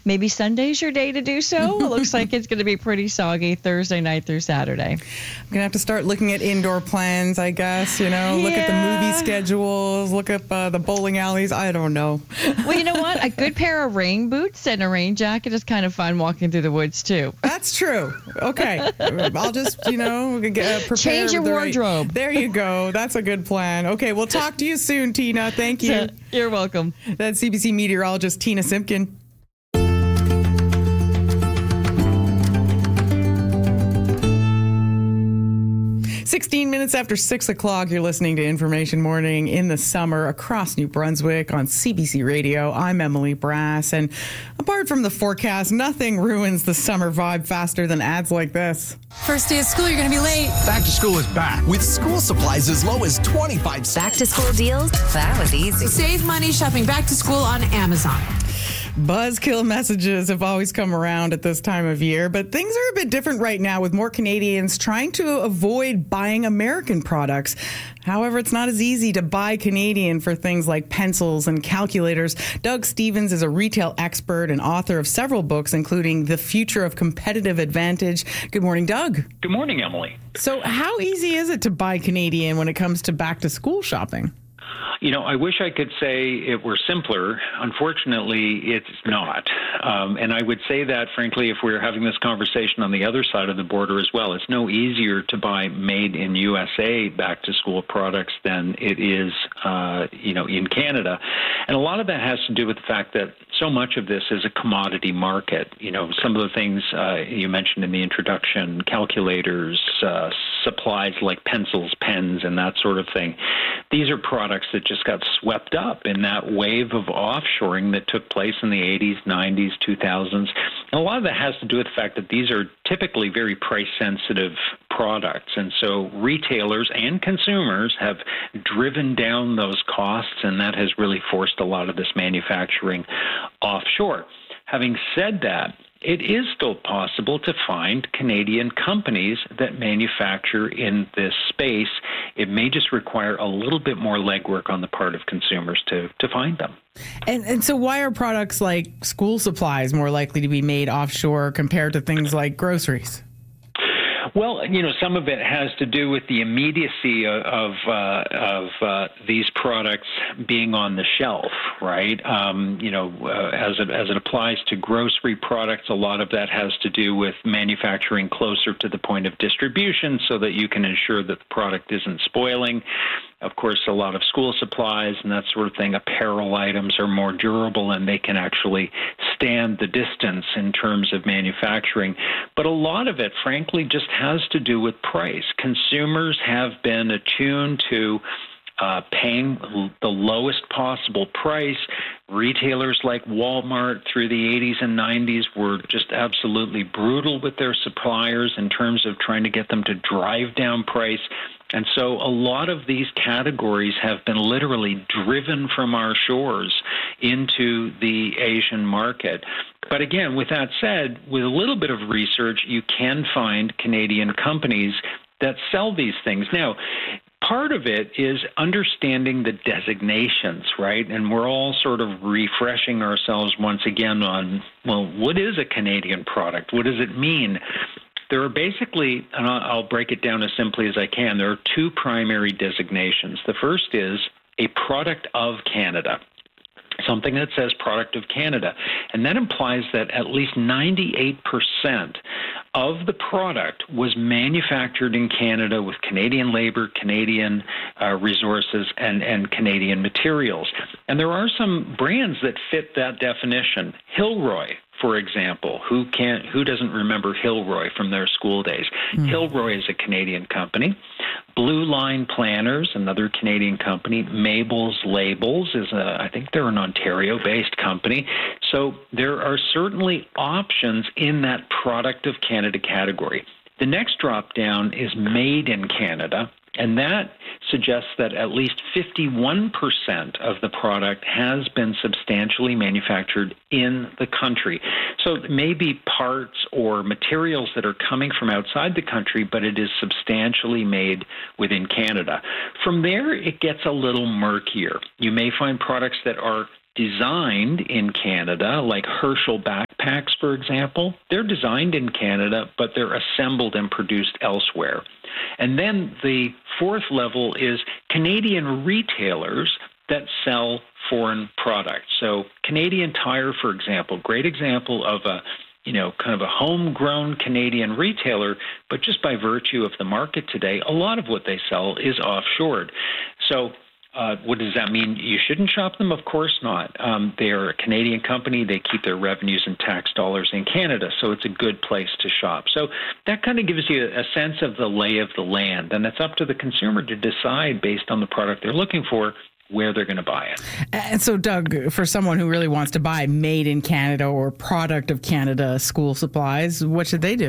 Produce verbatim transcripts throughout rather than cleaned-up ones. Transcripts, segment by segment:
maybe Sunday's your day to do so. It looks like it's going to be pretty soggy Thursday night through Saturday. I'm going to have to start looking at indoor plans, I guess, you know, look Yeah. at the movie schedules, look up uh, the bowling alleys. I don't know. Well, you know what? A good pair of rain boots and a rain jacket is kind of fun walking through the woods, too. That's true. Okay. I'll just, you know, get, uh, prepare. Change your the right- wardrobe. There you go. That's a good plan. Okay, we'll talk to you soon, Tina. Thank you. You're welcome. That's C B C meteorologist Tina Simpkin. sixteen minutes after six o'clock, you're listening to Information Morning in the summer across New Brunswick on C B C Radio. I'm Emily Brass, and apart from the forecast, nothing ruins the summer vibe faster than ads like this. First day of school, you're going to be late. Back to school is back with school supplies as low as twenty-five cents. Back to school deals? That was easy. Save money shopping back to school on Amazon. Buzzkill messages have always come around at this time of year, but things are a bit different right now with more Canadians trying to avoid buying American products. However, it's not as easy to buy Canadian for things like pencils and calculators. Doug Stevens is a retail expert and author of several books, including The Future of Competitive Advantage. Good morning, Doug. Good morning, Emily. So how easy is it to buy Canadian when it comes to back to school shopping? You know, I wish I could say it were simpler. Unfortunately, it's not. Um, and I would say that, frankly, if we were having this conversation on the other side of the border as well, it's no easier to buy made in U S A back-to-school products than it is, uh, you know, in Canada. And a lot of that has to do with the fact that so much of this is a commodity market. You know, some of the things uh, you mentioned in the introduction, calculators, uh, supplies like pencils, pens, and that sort of thing. These are products that just got swept up in that wave of offshoring that took place in the eighties, nineties, two thousands. And a lot of that has to do with the fact that these are typically very price-sensitive products. And so retailers and consumers have driven down those costs, and that has really forced a lot of this manufacturing offshore. Having said that, it is still possible to find Canadian companies that manufacture in this space. It may just require a little bit more legwork on the part of consumers to, to find them. And, and so why are products like school supplies more likely to be made offshore compared to things like groceries? Well, you know, some of it has to do with the immediacy of of, uh, of uh, these products being on the shelf, right? Um, you know, uh, as it as it applies to grocery products, a lot of that has to do with manufacturing closer to the point of distribution, so that you can ensure that the product isn't spoiling. Of course, a lot of school supplies and that sort of thing, apparel items are more durable and they can actually stand the distance in terms of manufacturing. But a lot of it, frankly, just has to do with price. Consumers have been attuned to uh, paying the lowest possible price. Retailers like Walmart through the eighties and nineties were just absolutely brutal with their suppliers in terms of trying to get them to drive down price. And so a lot of these categories have been literally driven from our shores into the Asian market. But again, with that said, with a little bit of research, you can find Canadian companies that sell these things. Now, part of it is understanding the designations, right? And we're all sort of refreshing ourselves once again on, well, what is a Canadian product? What does it mean? There are basically, and I'll break it down as simply as I can, there are two primary designations. The first is a product of Canada, something that says product of Canada. And that implies that at least ninety-eight percent of the product was manufactured in Canada with Canadian labor, Canadian uh, resources, and, and Canadian materials. And there are some brands that fit that definition. Hilroy, for example, who can who doesn't remember Hilroy from their school days? Mm. Hilroy is a Canadian company. Blue Line Planners, another Canadian company. Mabel's Labels is a, I think they're an Ontario-based company. So there are certainly options in that product of Canada category. The next drop down is made in Canada. And that suggests that at least fifty-one percent of the product has been substantially manufactured in the country. So it may be parts or materials that are coming from outside the country, but it is substantially made within Canada. From there, it gets a little murkier. You may find products that are designed in Canada, like Herschel backpacks backpacks, for example, they're designed in Canada, but they're assembled and produced elsewhere. And then the fourth level is Canadian retailers that sell foreign products. So Canadian Tire, for example, great example of a you know, kind of a homegrown Canadian retailer, but just by virtue of the market today, a lot of what they sell is offshored. So uh, what does that mean? You shouldn't shop them? Of course not. Um, they're a Canadian company. They keep their revenues and tax dollars in Canada, so it's a good place to shop. So that kind of gives you a sense of the lay of the land, and it's up to the consumer to decide based on the product they're looking for where they're going to buy it. And so, Doug, for someone who really wants to buy made in Canada or product of Canada school supplies, what should they do?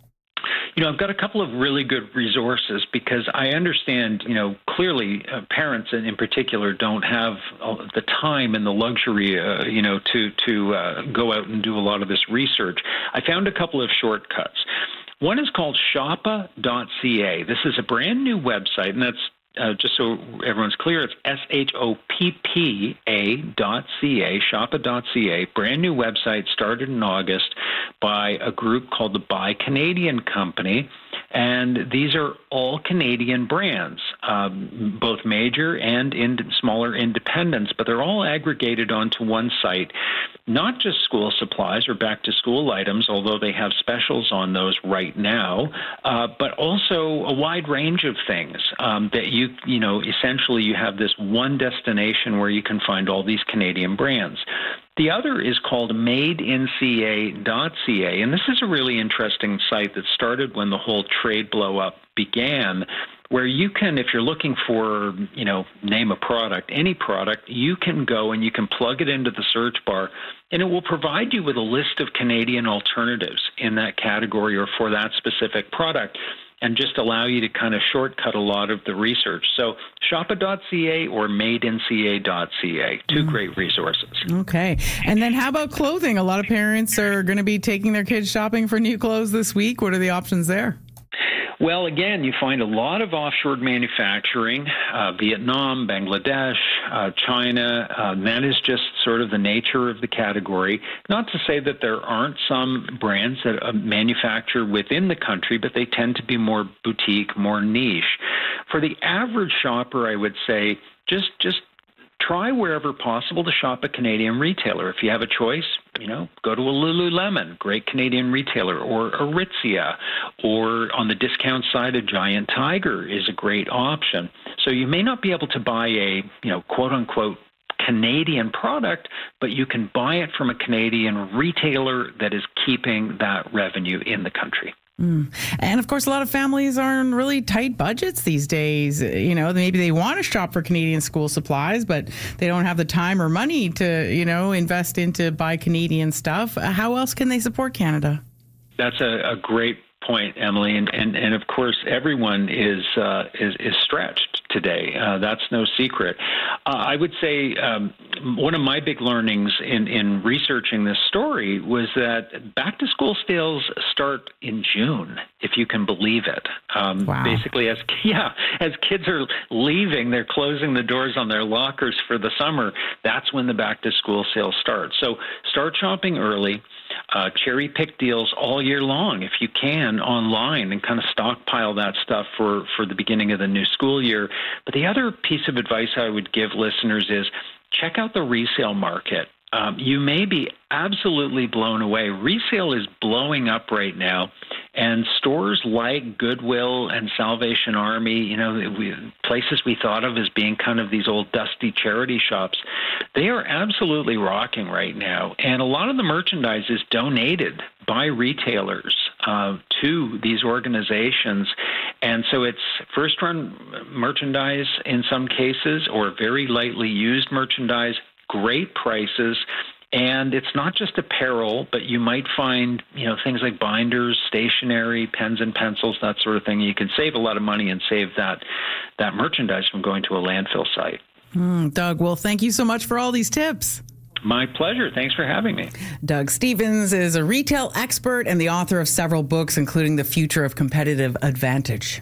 You know, I've got a couple of really good resources because I understand, you know, clearly uh, parents in particular don't have uh, the time and the luxury, uh, you know, to, to uh, go out and do a lot of this research. I found a couple of shortcuts. One is called shoppa dot c a. This is a brand new website, and that's Uh, just so everyone's clear, it's S H O P P A dot C A, shoppa dot c a, brand new website started in August by a group called the Buy Canadian Company. And these are all Canadian brands, um, both major and in smaller independents, but they're all aggregated onto one site. Not just school supplies or back-to-school items, although they have specials on those right now, uh, but also a wide range of things um, that you, you know, essentially you have this one destination where you can find all these Canadian brands. The other is called made in c a dot c a, and this is a really interesting site that started when the whole trade blow-up began, where you can, if you're looking for, you know, name a product, any product, you can go and you can plug it into the search bar, and it will provide you with a list of Canadian alternatives in that category or for that specific product, and just allow you to kind of shortcut a lot of the research. So shoppa dot c a or made in c a dot c a, two mm. great resources. Okay. And then how about clothing? A lot of parents are going to be taking their kids shopping for new clothes this week. What are the options there? Well, again, you find a lot of offshore manufacturing, uh, Vietnam, Bangladesh, uh, China. Uh, that is just sort of the nature of the category. Not to say that there aren't some brands that uh, manufacture within the country, but they tend to be more boutique, more niche. For the average shopper, I would say just just try wherever possible to shop a Canadian retailer. If you have a choice, you know, go to a Lululemon, great Canadian retailer, or Aritzia, or on the discount side, a Giant Tiger is a great option. So you may not be able to buy a, you know, quote unquote Canadian product, but you can buy it from a Canadian retailer that is keeping that revenue in the country. Mm. And of course, a lot of families are in really tight budgets these days. You know, maybe they want to shop for Canadian school supplies, but they don't have the time or money to, you know, invest into buy Canadian stuff. How else can they support Canada? That's a, a great point, Emily, and, and and of course everyone is uh, is is stretched today. Uh, that's no secret. Uh, I would say um, one of my big learnings in in researching this story was that back to school sales start in June, if you can believe it. Um, wow. Basically, as yeah, as kids are leaving, they're closing the doors on their lockers for the summer. That's when the back to school sales start. So start shopping early. Uh, cherry pick deals all year long if you can online, and kind of stockpile that stuff for, for the beginning of the new school year. But the other piece of advice I would give listeners is check out the resale market. Um, you may be absolutely blown away. Resale is blowing up right now, and stores like Goodwill and Salvation Army, you know, we, places we thought of as being kind of these old dusty charity shops, they are absolutely rocking right now. And a lot of the merchandise is donated by retailers uh, to these organizations. And so it's first-run merchandise in some cases, or very lightly used merchandise, great prices. And it's not just apparel, but you might find, you know, things like binders, stationery, pens and pencils, that sort of thing. You can save a lot of money and save that that merchandise from going to a landfill site. Mm, Doug, well, thank you so much for all these tips. My pleasure. Thanks for having me. Doug Stephens is a retail expert and the author of several books, including The Future of Competitive Advantage.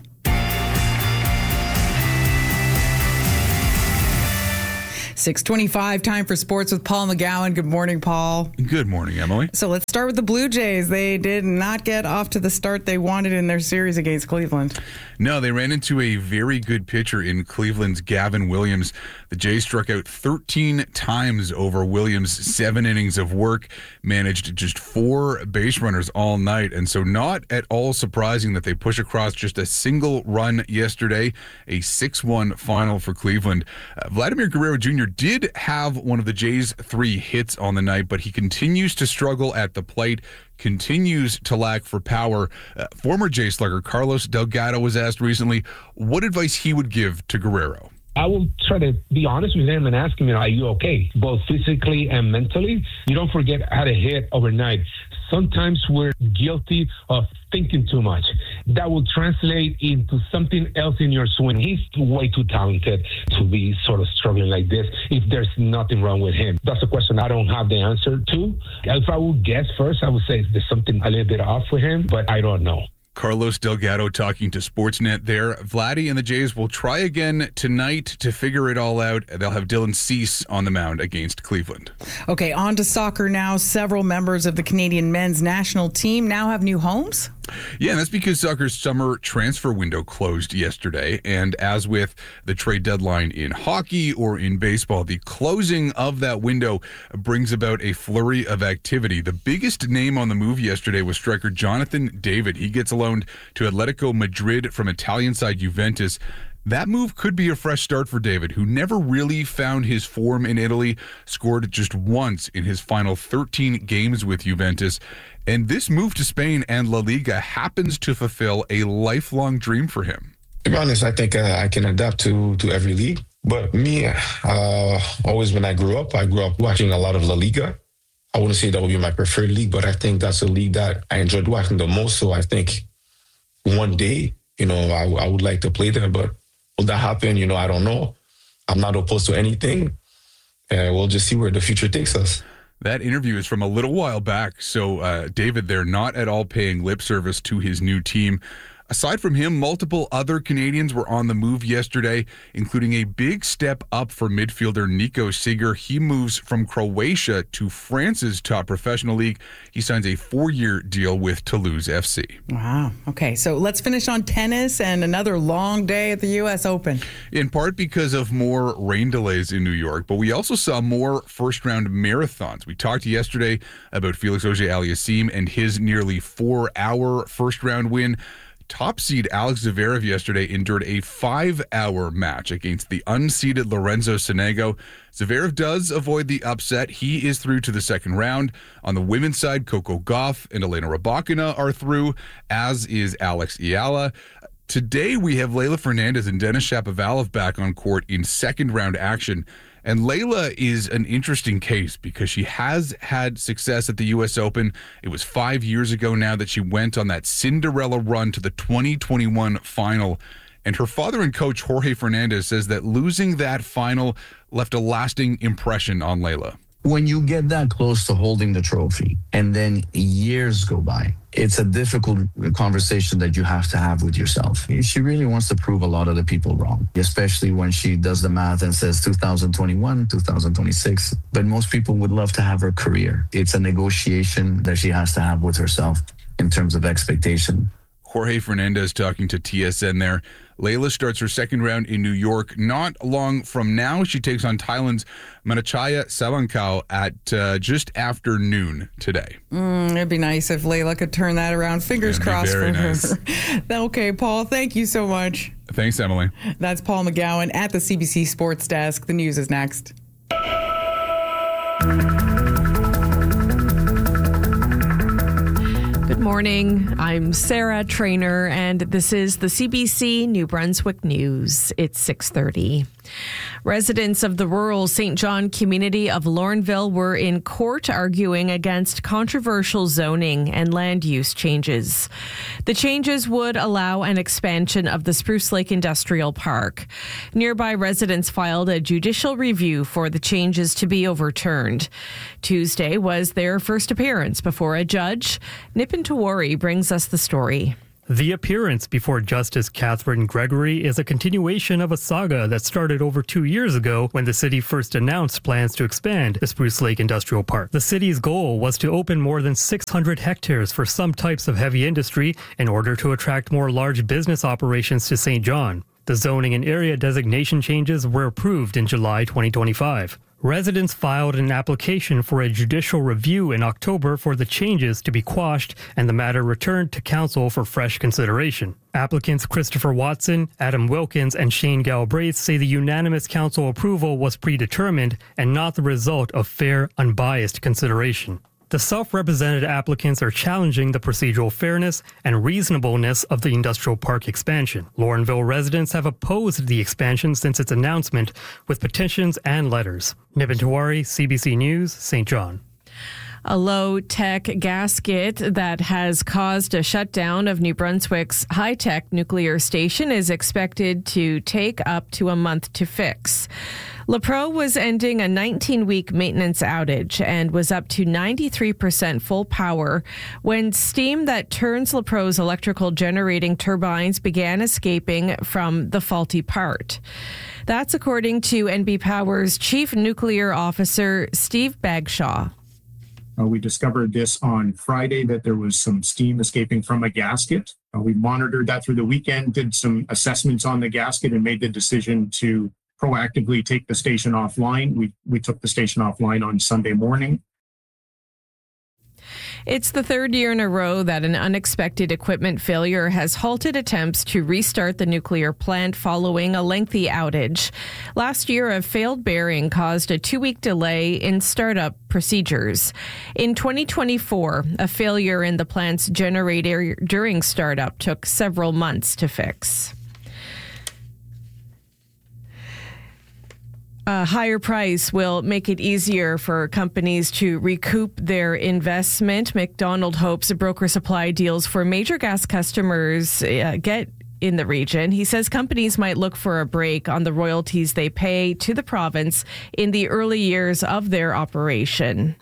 six twenty-five, time for sports with Paul McGowan. Good morning, Paul. Good morning, Emily. So let's start with the Blue Jays. They did not get off to the start they wanted in their series against Cleveland. No, they ran into a very good pitcher in Cleveland's Gavin Williams. The Jays struck out thirteen times over Williams' seven innings of work, managed just four base runners all night, and so not at all surprising that they push across just a single run yesterday, a six one final for Cleveland. Uh, Vladimir Guerrero Junior did have one of the Jays' three hits on the night, but he continues to struggle at the plate, continues to lack for power. Uh, former Jay slugger Carlos Delgado was asked recently what advice he would give to Guerrero. I will try to be honest with him and ask him, you know, are you okay? Both physically and mentally. You don't forget how to hit overnight. Sometimes we're guilty of thinking too much. That will translate into something else in your swing. He's way too talented to be sort of struggling like this if there's nothing wrong with him. That's a question I don't have the answer to. If I would guess first, I would say there's something a little bit off with him, but I don't know. Carlos Delgado talking to Sportsnet there. Vladdy and the Jays will try again tonight to figure it all out. They'll have Dylan Cease on the mound against Cleveland. Okay, on to soccer now. Several members of the Canadian men's national team now have new homes. Yeah, and that's because soccer's summer transfer window closed yesterday. And as with the trade deadline in hockey or in baseball, the closing of that window brings about a flurry of activity. The biggest name on the move yesterday was striker Jonathan David. He gets loaned to Atletico Madrid from Italian side Juventus. That move could be a fresh start for David, who never really found his form in Italy, scored just once in his final thirteen games with Juventus. And this move to Spain and La Liga happens to fulfill a lifelong dream for him. To be honest, I think uh, I can adapt to, to every league. But me, uh, always when I grew up, I grew up watching a lot of La Liga. I wouldn't say that would be my preferred league, but I think that's a league that I enjoyed watching the most. So I think one day, you know, I, I would like to play there. But will that happen? You know, I don't know. I'm not opposed to anything. And we'll just see where the future takes us. That interview is from a little while back, so uh, David, they're not at all paying lip service to his new team. Aside from him, multiple other Canadians were on the move yesterday, including a big step up for midfielder Nico Seeger. He moves from Croatia to France's top professional league. He signs a four-year deal with Toulouse F C. Wow. Okay, so let's finish on tennis and another long day at the U S Open. In part because of more rain delays in New York, but we also saw more first-round marathons. We talked yesterday about Felix Auger-Aliassime and his nearly four-hour first-round win. Top seed Alex Zverev yesterday endured a five-hour match against the unseeded Lorenzo Sonego. Zverev does avoid the upset. He is through to the second round. On the women's side, Coco Gauff and Elena Rybakina are through, as is Alex Ayala. Today, we have Leylah Fernandez and Denis Shapovalov back on court in second-round action. And Leylah is an interesting case because she has had success at the U S Open. It was five years ago now that she went on that Cinderella run to the twenty twenty-one final. And her father and coach, Jorge Fernandez, says that losing that final left a lasting impression on Leylah. When you get that close to holding the trophy and then years go by, it's a difficult conversation that you have to have with yourself. She really wants to prove a lot of the people wrong, especially when she does the math and says two thousand twenty-one, two thousand twenty-six. But most people would love to have her career. It's a negotiation that she has to have with herself in terms of expectation. Jorge Fernandez talking to T S N there. Leylah starts her second round in New York not long from now. She takes on Thailand's Manachaya Sawankau at uh, just after noon today. Mm, it'd be nice if Leylah could turn that around. Fingers It'd crossed for nice. her. Okay, Paul, thank you so much. Thanks, Emily. That's Paul McGowan at the C B C Sports Desk. The news is next. Good morning. I'm Sarah Trainer, and this is the C B C New Brunswick News. It's six thirty. Residents of the rural Saint John community of Lorneville were in court arguing against controversial zoning and land use changes. The changes would allow an expansion of the Spruce Lake Industrial Park. Nearby residents filed a judicial review for the changes to be overturned. Tuesday was their first appearance before a judge. Nipin Tawari brings us the story. The appearance before Justice Catherine Gregory is a continuation of a saga that started over two years ago when the city first announced plans to expand the Spruce Lake Industrial Park. The city's goal was to open more than six hundred hectares for some types of heavy industry in order to attract more large business operations to Saint John. The zoning and area designation changes were approved in July twenty twenty-five. Residents filed an application for a judicial review in October for the changes to be quashed, and the matter returned to council for fresh consideration. Applicants Christopher Watson, Adam Wilkins, and Shane Galbraith say the unanimous council approval was predetermined and not the result of fair, unbiased consideration. The self-represented applicants are challenging the procedural fairness and reasonableness of the industrial park expansion. Laurenville residents have opposed the expansion since its announcement with petitions and letters. Nitin Tiwari, C B C News, Saint John. A low-tech gasket that has caused a shutdown of New Brunswick's high-tech nuclear station is expected to take up to a month to fix. LaPro was ending a nineteen-week maintenance outage and was up to ninety-three percent full power when steam that turns LaPro's electrical generating turbines began escaping from the faulty part. That's according to N B Power's Chief Nuclear Officer Steve Bagshaw. Uh, we discovered this on Friday, that there was some steam escaping from a gasket. Uh, we monitored that through the weekend, did some assessments on the gasket, and made the decision to proactively take the station offline. We, we took the station offline on Sunday morning. It's the third year in a row that an unexpected equipment failure has halted attempts to restart the nuclear plant following a lengthy outage. Last year, a failed bearing caused a two-week delay in startup procedures. In twenty twenty-four, a failure in the plant's generator during startup took several months to fix. A higher price will make it easier for companies to recoup their investment. McDonald hopes broker supply deals for major gas customers uh, get in the region. He says companies might look for a break on the royalties they pay to the province in the early years of their operation.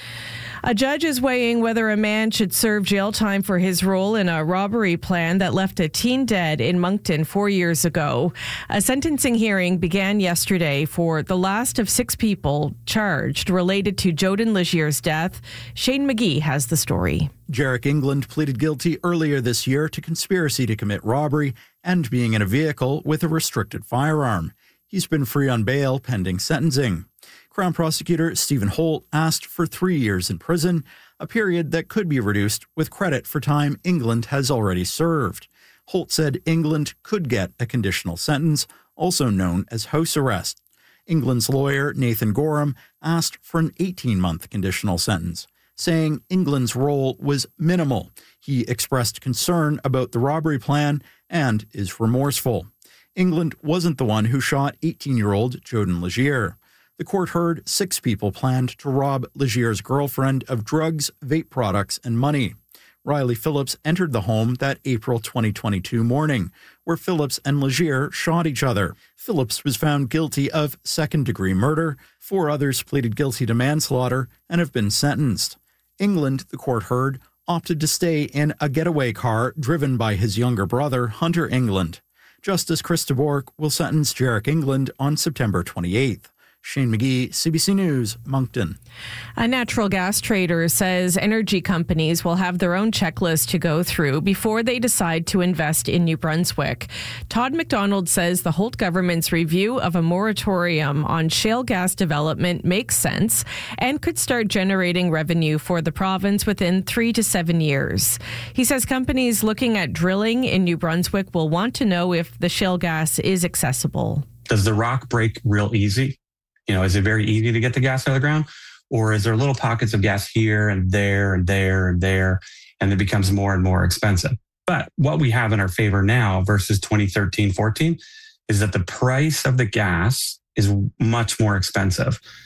A judge is weighing whether a man should serve jail time for his role in a robbery plan that left a teen dead in Moncton four years ago. A sentencing hearing began yesterday for the last of six people charged related to Joden Legier's death. Shane McGee has the story. Jarek England pleaded guilty earlier this year to conspiracy to commit robbery and being in a vehicle with a restricted firearm. He's been free on bail pending sentencing. Crown Prosecutor Stephen Holt asked for three years in prison, a period that could be reduced with credit for time England has already served. Holt said England could get a conditional sentence, also known as house arrest. England's lawyer, Nathan Gorham, asked for an eighteen-month conditional sentence, saying England's role was minimal. He expressed concern about the robbery plan and is remorseful. England wasn't the one who shot eighteen-year-old Joden Legier. The court heard six people planned to rob Legier's girlfriend of drugs, vape products, and money. Riley Phillips entered the home that April twenty twenty-two morning, where Phillips and Legier shot each other. Phillips was found guilty of second-degree murder. Four others pleaded guilty to manslaughter and have been sentenced. England, the court heard, opted to stay in a getaway car driven by his younger brother, Hunter England. Justice Chris DeBork will sentence Jarek England on September twenty-eighth. Shane McGee, C B C News, Moncton. A natural gas trader says energy companies will have their own checklist to go through before they decide to invest in New Brunswick. Todd McDonald says the Holt government's review of a moratorium on shale gas development makes sense and could start generating revenue for the province within three to seven years. He says companies looking at drilling in New Brunswick will want to know if the shale gas is accessible. Does the rock break real easy? You know, is it very easy to get the gas out of the ground? Or is there little pockets of gas here and there and there and there, and it becomes more and more expensive? But what we have in our favor now versus twenty thirteen, fourteen is that the price of the gas is much more expensive.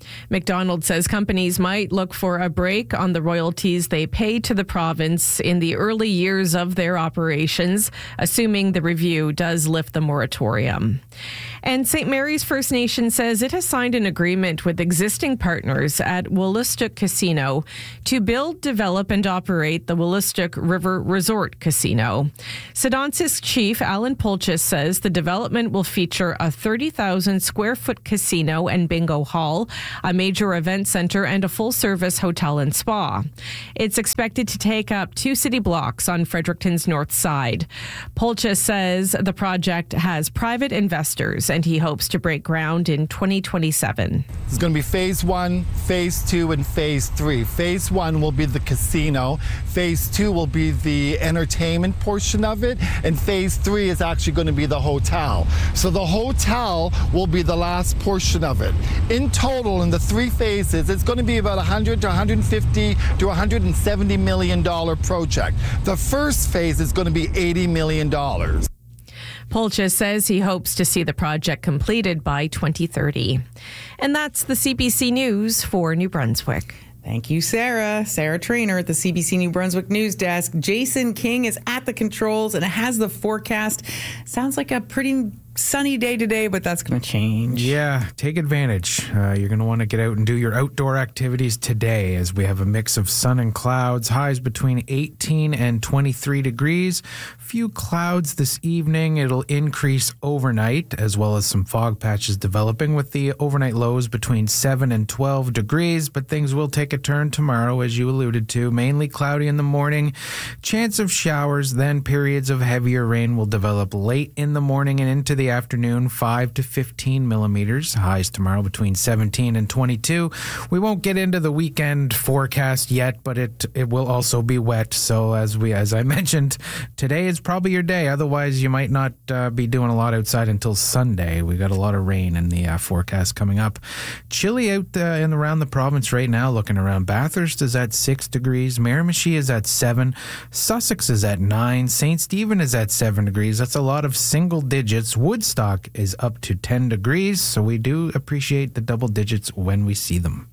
McDonald's says companies might look for a break on the royalties they pay to the province in the early years of their operations, assuming the review does lift the moratorium. And Saint Mary's First Nation says it has signed an agreement with existing partners at Wolastoq Casino to build, develop, and operate the Wolastoq River Resort Casino. Sedonsis Chief Alan Polchis says the development will feature a thirty thousand square foot casino and bingo hall, a major event center, and a full-service hotel and spa. It's expected to take up two city blocks on Fredericton's north side. Polchis says the project has private investors, and he hopes to break ground in twenty twenty-seven. It's going to be phase one, phase two, and phase three. Phase one will be the casino. Phase two will be the entertainment portion of it. And phase three is actually going to be the hotel. So the hotel will be the last portion of it. In total, in the three phases, it's going to be about one hundred to one hundred fifty to one hundred seventy million dollars project. The first phase is going to be eighty million dollars. Polchis says he hopes to see the project completed by twenty thirty. And that's the C B C News for New Brunswick. Thank you, Sarah. Sarah Trainer at the C B C New Brunswick News Desk. Jason King is at the controls and has the forecast. Sounds like a pretty sunny day today, but that's going to change. Yeah, take advantage. Uh, you're going to want to get out and do your outdoor activities today, as we have a mix of sun and clouds, highs between eighteen and twenty-three degrees. Few clouds this evening. It'll increase overnight, as well as some fog patches developing, with the overnight lows between seven and twelve degrees, but things will take a turn tomorrow, as you alluded to. Mainly cloudy in the morning, chance of showers, then periods of heavier rain will develop late in the morning and into the afternoon, five to fifteen millimeters. Highs tomorrow between seventeen and twenty-two. We won't get into the weekend forecast yet, but it it will also be wet. So as we as I mentioned, today is probably your day. Otherwise, you might not uh, be doing a lot outside until Sunday. We got a lot of rain in the uh, forecast coming up. Chilly out uh, and around the province right now. Looking around, Bathurst is at six degrees. Miramichi is at seven. Sussex is at nine. Saint Stephen is at seven degrees. That's a lot of single digits. Woodstock is up to ten degrees, so we do appreciate the double digits when we see them.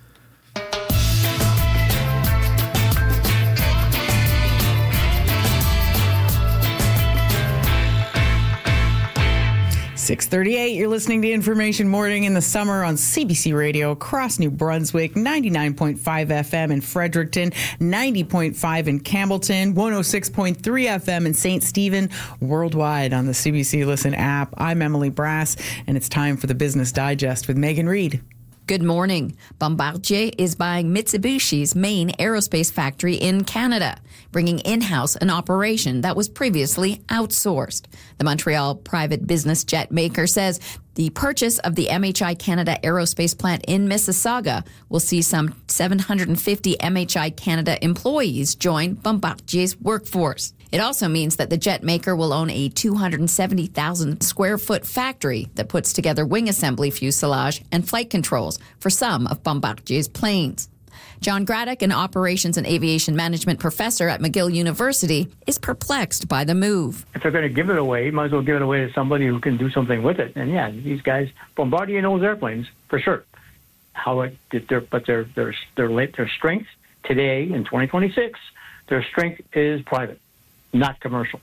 six thirty-eight, you're listening to Information Morning in the Summer on C B C Radio across New Brunswick, ninety-nine point five F M in Fredericton, ninety point five in Campbellton, one oh six point three F M in Saint Stephen, worldwide on the C B C Listen app. I'm Emily Brass, and it's time for the Business Digest with Megan Reid. Good morning. Bombardier is buying Mitsubishi's main aerospace factory in Canada, bringing in-house an operation that was previously outsourced. The Montreal private business jet maker says the purchase of the M H I Canada aerospace plant in Mississauga will see some seven hundred fifty M H I Canada employees join Bombardier's workforce. It also means that the jet maker will own a two hundred seventy thousand square foot factory that puts together wing assembly, fuselage, and flight controls for some of Bombardier's planes. John Graddock, an operations and aviation management professor at McGill University, is perplexed by the move. If they're going to give it away, might as well give it away to somebody who can do something with it. And yeah, these guys, Bombardier knows airplanes for sure. How it did their, but their their their their strength today in twenty twenty-six, their strength is private, not commercial.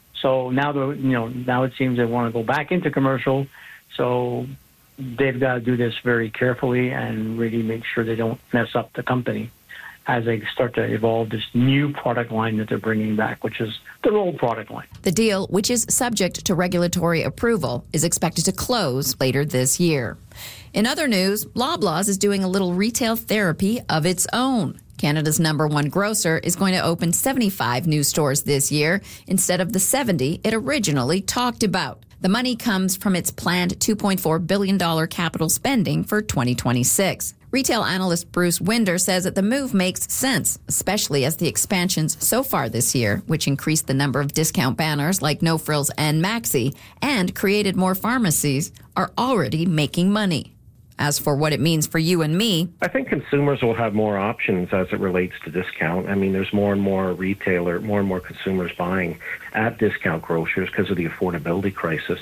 So now the you know now it seems they want to go back into commercial. So they've got to do this very carefully and really make sure they don't mess up the company as they start to evolve this new product line that they're bringing back, which is their old product line. The deal, which is subject to regulatory approval, is expected to close later this year. In other news, Loblaws is doing a little retail therapy of its own. Canada's number one grocer is going to open seventy-five new stores this year instead of the seventy it originally talked about. The money comes from its planned two point four billion dollars capital spending for twenty twenty-six. Retail analyst Bruce Winder says that the move makes sense, especially as the expansions so far this year, which increased the number of discount banners like No Frills and Maxi and created more pharmacies, are already making money. As for what it means for you and me, I think consumers will have more options as it relates to discount. I mean, there's more and more retailer, more and more consumers buying at discount grocers because of the affordability crisis.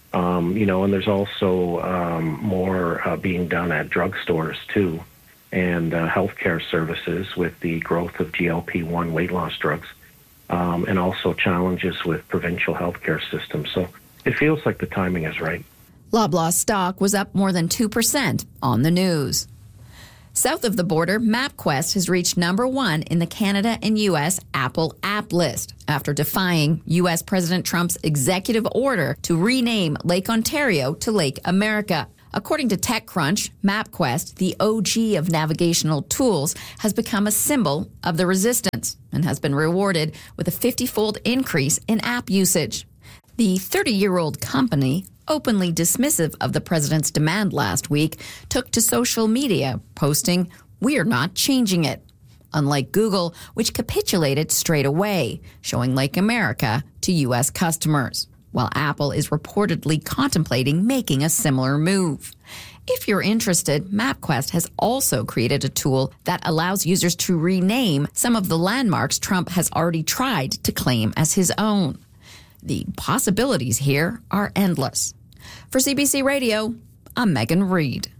Um, you know, and there's also um, more uh, being done at drugstores too, and uh, healthcare services with the growth of G L P one weight loss drugs, um, and also challenges with provincial healthcare systems. So it feels like the timing is right. Loblaw stock was up more than two percent on the news. South of the border, MapQuest has reached number one in the Canada and U S Apple app list after defying U S President Trump's executive order to rename Lake Ontario to Lake America. According to TechCrunch, MapQuest, the O G of navigational tools, has become a symbol of the resistance and has been rewarded with a fifty-fold increase in app usage. The thirty-year-old company, openly dismissive of the president's demand last week, took to social media, posting, "We're not changing it," unlike Google, which capitulated straight away, showing Lake America to U S customers, while Apple is reportedly contemplating making a similar move. If you're interested, MapQuest has also created a tool that allows users to rename some of the landmarks Trump has already tried to claim as his own. The possibilities here are endless. For C B C Radio, I'm Megan Reed.